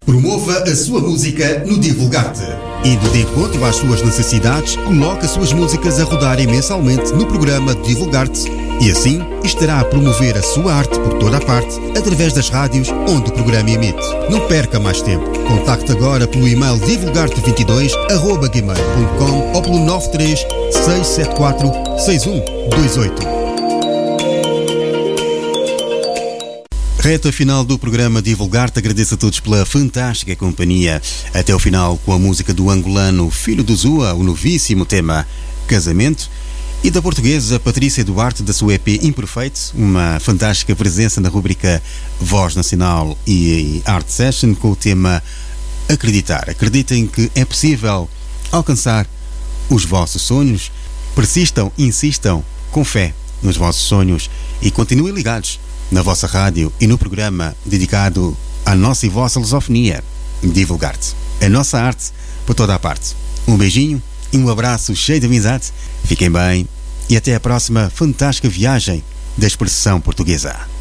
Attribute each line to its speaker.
Speaker 1: Promova a sua música no Divulgar-te. Indo de encontro às suas necessidades, coloque as suas músicas a rodarem mensalmente no programa Divulgar-te e assim estará a promover a sua arte por toda a parte através das rádios onde o programa emite. Não perca mais tempo. Contacte agora pelo e-mail divulgarte22@gmail.com ou pelo 93 674 6128. Reta final do programa Divulgar-te. Agradeço a todos pela fantástica companhia até o final com a música do angolano Filho do Zua, o novíssimo tema Casamento, e da portuguesa Patrícia Duarte da sua EP Imperfeito, uma fantástica presença na rubrica Voz Nacional e Art Session com o tema Acreditar. Acreditem que é possível alcançar os vossos sonhos. Persistam, insistam com fé nos vossos sonhos e continuem ligados na vossa rádio e no programa dedicado à nossa e vossa lusofonia. Divulgar-te. A nossa arte por toda a parte. Um beijinho e um abraço cheio de amizade. Fiquem bem e até a próxima fantástica viagem da expressão portuguesa.